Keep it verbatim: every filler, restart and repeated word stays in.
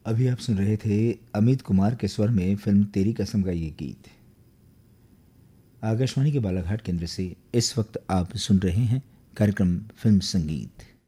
अभी आप सुन रहे थे अमित कुमार के स्वर में फिल्म तेरी कसम का ये गीत। आकाशवाणी के बालाघाट केंद्र से इस वक्त आप सुन रहे हैं कार्यक्रम फिल्म संगीत।